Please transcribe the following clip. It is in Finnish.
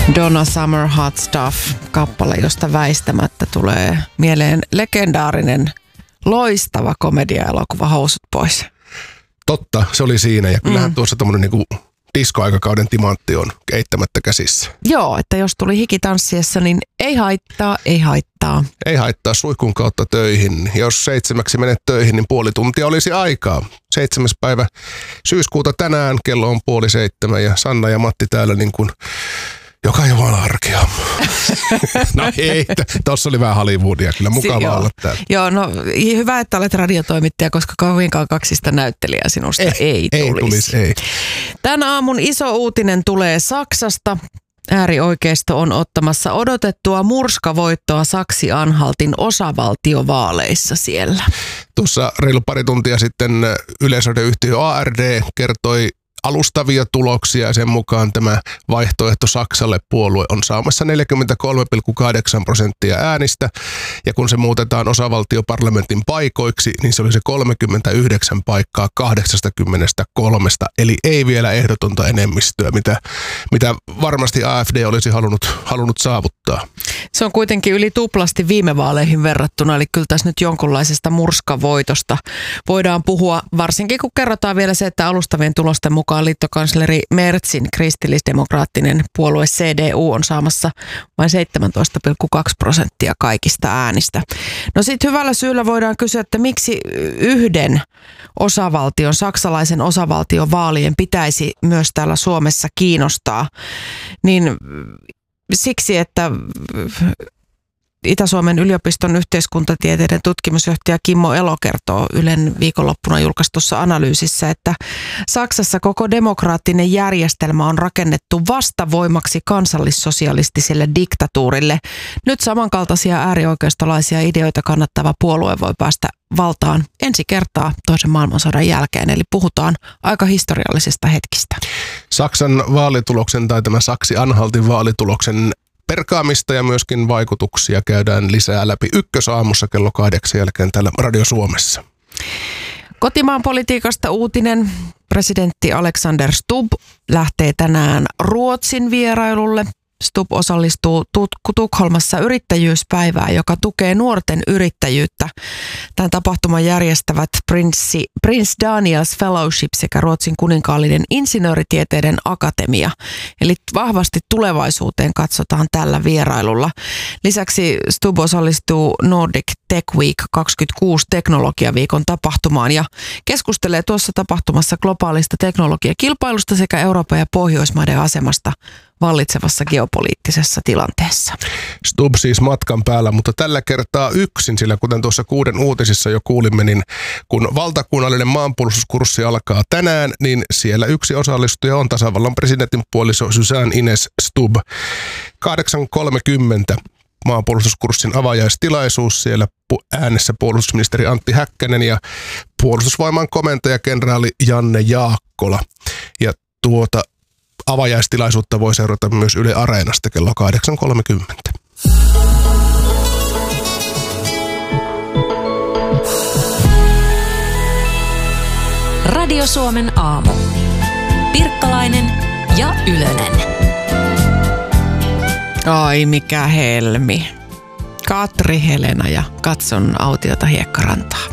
Donna Summer Hot Stuff, kappale, josta väistämättä tulee mieleen legendaarinen, loistava komedia-elokuva Housut pois. Totta, se oli siinä ja kyllähän tuossa tommonen niinku diskoaikakauden timantti on eittämättä käsissä. Joo, että jos tuli hiki tanssiessa, niin ei haittaa, ei haittaa. Ei haittaa suihkun kautta töihin. Jos 7 menet töihin, niin puoli tuntia olisi aikaa. 7. päivä syyskuuta tänään, kello on 6:30 ja Sanna ja Matti täällä niin kuin joka Jumalan arkea. No ei, tossa oli vähän Hollywoodia, kyllä mukava olla täällä. Joo, no hyvä, että olet radiotoimittaja, koska kauinkaan kaksista näyttelijää sinusta ei tulisi. Ei. Tän aamun iso uutinen tulee Saksasta. Äärioikeisto on ottamassa odotettua murskavoittoa Saksi-Anhaltin osavaltiovaaleissa siellä. Tuossa reilu pari tuntia sitten yleisradioyhtiö ARD kertoi alustavia tuloksia ja sen mukaan tämä vaihtoehto Saksalle -puolue on saamassa 43,8% äänistä ja kun se muutetaan osavaltioparlamentin paikoiksi, niin se oli se 39 paikkaa 83, eli ei vielä ehdotonta enemmistöä, mitä varmasti AfD olisi halunnut saavuttaa. Se on kuitenkin yli tuplasti viime vaaleihin verrattuna, eli kyllä tässä nyt jonkunlaisesta murskavoitosta voidaan puhua, varsinkin kun kerrotaan vielä se, että alustavien tulosten mukaan liittokansleri Merzin kristillisdemokraattinen puolue CDU on saamassa vain 17,2% kaikista äänistä. No sitten hyvällä syyllä voidaan kysyä, että miksi yhden osavaltion, saksalaisen osavaltion vaalien pitäisi myös täällä Suomessa kiinnostaa, niin siksi, että Itä-Suomen yliopiston yhteiskuntatieteiden tutkimusjohtaja Kimmo Elo kertoo Ylen viikonloppuna julkaistussa analyysissä, että Saksassa koko demokraattinen järjestelmä on rakennettu vastavoimaksi kansallissosialistiselle diktatuurille. Nyt samankaltaisia äärioikeistolaisia ideoita kannattava puolue voi päästä valtaan ensi kertaa toisen maailmansodan jälkeen, eli puhutaan aika historiallisista hetkistä. Saksan vaalituloksen tai tämä Saksi-Anhaltin vaalituloksen perkaamista ja myöskin vaikutuksia käydään lisää läpi Ykkösaamussa kello 8 jälkeen täällä Radio Suomessa. Kotimaan politiikasta uutinen. Presidentti Alexander Stubb lähtee tänään Ruotsin vierailulle. Stubb osallistuu Tukholmassa yrittäjyyspäivään, joka tukee nuorten yrittäjyyttä. Tämän tapahtuman järjestävät Prince Daniels Fellowship sekä Ruotsin kuninkaallinen insinööritieteiden akatemia. Eli vahvasti tulevaisuuteen katsotaan tällä vierailulla. Lisäksi Stubb osallistuu Nordic Tech Week 26 teknologiaviikon tapahtumaan ja keskustelee tuossa tapahtumassa globaalista teknologiakilpailusta sekä Euroopan ja Pohjoismaiden asemasta vallitsevassa geopoliittisessa tilanteessa. Stubb siis matkan päällä, mutta tällä kertaa yksin, sillä kuten tuossa 6 uutisissa jo kuulimme, niin kun valtakunnallinen maanpuolustuskurssi alkaa tänään, niin siellä yksi osallistuja on tasavallan presidentin puoliso Susanne Ines Stubb. 8.30 maanpuolustuskurssin avajaistilaisuus, siellä äänessä puolustusministeri Antti Häkkänen ja puolustusvoiman komentaja kenraali Janne Jaakkola. Ja avajaistilaisuutta voi seurata myös Yle Areenasta kello 8.30. Radio Suomen aamu. Pirkkalainen ja Ylönen. Ai mikä helmi. Katri, Helena ja katson autiota Hiekkarantaa.